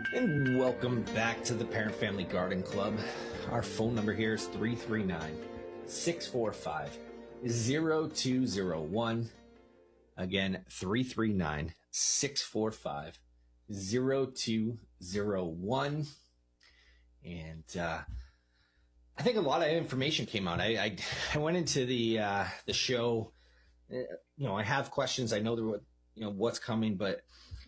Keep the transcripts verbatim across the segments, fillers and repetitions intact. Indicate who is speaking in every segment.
Speaker 1: And welcome back to the Parent Family Garden Club. Our phone number here is three three nine, six four five, zero two zero one. Again, three three nine, six four five, zero two zero one. And uh, I think a lot of information came out. I I, I went into the uh, the show. Uh, you know, I have questions. I know there were, you know, what's coming, but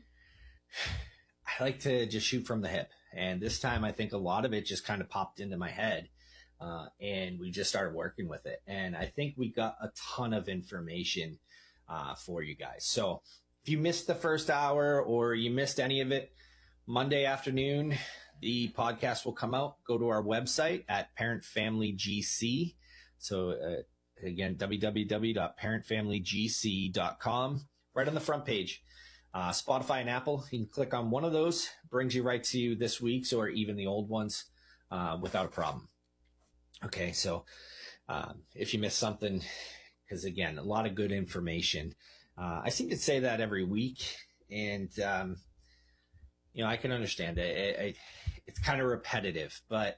Speaker 1: I like to just shoot from the hip. And this time, I think a lot of it just kind of popped into my head, uh, and we just started working with it. And I think we got a ton of information uh, for you guys. So if you missed the first hour or you missed any of it, Monday afternoon, the podcast will come out. Go to our website at Parent Family G C. So uh, again, w w w dot parent family g c dot com. Right on the front page. Uh, Spotify and Apple, you can click on one of those, brings you right to this week's or even the old ones uh, without a problem. Okay, so um, if you missed something, because again, a lot of good information. Uh, I seem to say that every week, and um, you know, I can understand it. it, it it's kind of repetitive, but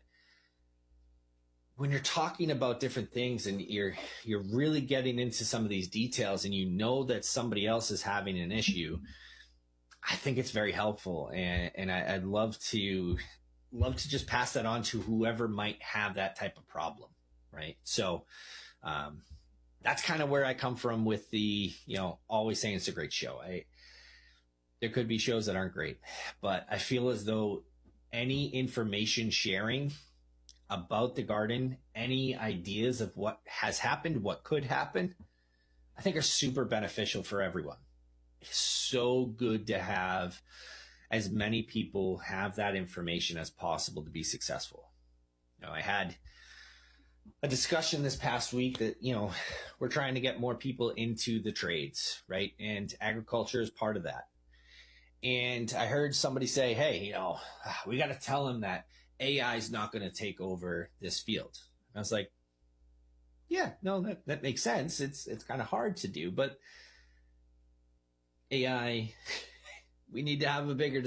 Speaker 1: when you're talking about different things and you're you're really getting into some of these details, and you know that somebody else is having an issue, I think it's very helpful, and and I, I'd love to love to just pass that on to whoever might have that type of problem, right? So um, that's kind of where I come from with the, you know, always saying it's a great show. I there could be shows that aren't great, but I feel as though any information sharing about the garden, any ideas of what has happened, what could happen, I think are super beneficial for everyone. It's so good to have as many people have that information as possible to be successful. You know, I had a discussion this past week that, you know, we're trying to get more people into the trades, right? And agriculture is part of that. And I heard somebody say, hey, you know, we got to tell them that A I is not going to take over this field. And I was like, yeah, no, that, that makes sense. It's, it's kind of hard to do, but A I, we need to have a bigger